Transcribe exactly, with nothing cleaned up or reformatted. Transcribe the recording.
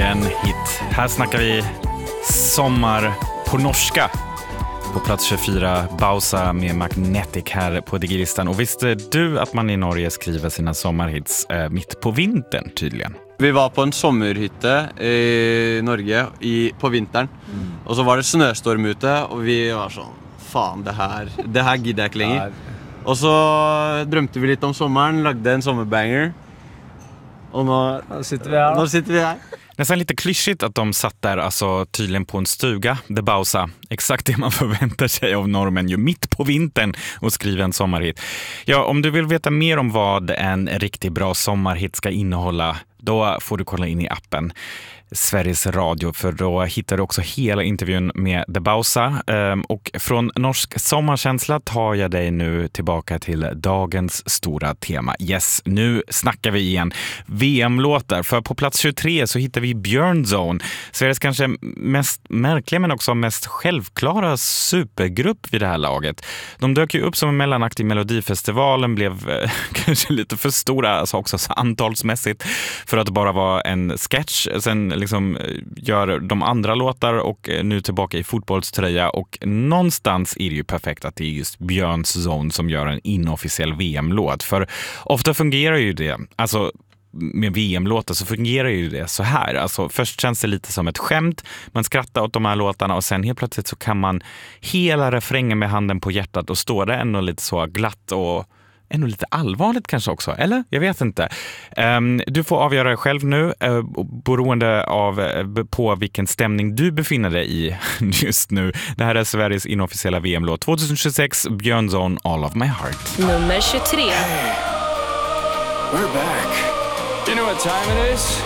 en hit. Här snackar vi sommar på norska. På plats tjugofyra, Bausa med Magnetic här på Digilistan. Och visste du att man i Norge skriver sina sommarhits eh, mitt på vintern tydligen? Vi var på en sommerhytte i Norge i, på vintern. Mm. Och så var det snöstorm ute och vi var så, fan det här, det här gidder jag inte längre. Och så drömte vi lite om sommaren, lagde en sommarbanger. Och nu, nu sitter vi här. Nu sitter vi här. Nästan lite klyschigt att de satt där alltså tydligen på en stuga, The Bausa. Exakt det man förväntar sig av normen ju mitt på vintern och skriva en sommarhit. Ja, om du vill veta mer om vad en riktigt bra sommarhit ska innehålla, då får du kolla in i appen Sveriges Radio, för då hittar du också hela intervjun med The Bausa. Och från norsk sommarkänsla tar jag dig nu tillbaka till dagens stora tema. Yes, nu snackar vi igen V M-låtar. För på plats tjugotre så hittar vi Björnzone, Sveriges kanske mest märkliga men också mest självklara supergrupp vid det här laget. De dök ju upp som en mellanakt i Melodifestivalen, blev eh, kanske lite för stora, alltså också så antalsmässigt, för att bara vara en sketch. Sen liksom gör de andra låtar och nu tillbaka i fotbollströja, och någonstans är det ju perfekt att det är just Björnzone som gör en inofficiell V M-låt, för ofta fungerar ju det, alltså med V M-låtar så fungerar ju det så här. Alltså först känns det lite som ett skämt, man skrattar åt de här låtarna och sen helt plötsligt så kan man hela refrängen med handen på hjärtat och står det ändå lite så glatt och ändå lite allvarligt kanske också, eller? Jag vet inte. Um, du får avgöra dig själv nu, uh, beroende av uh, på vilken stämning du befinner dig i just nu. Det här är Sveriges inofficiella V M-låt tjugohundratjugosex, Björnzone, All of My Heart. Nummer tjugotre. Hey, we're back. You know what time it is?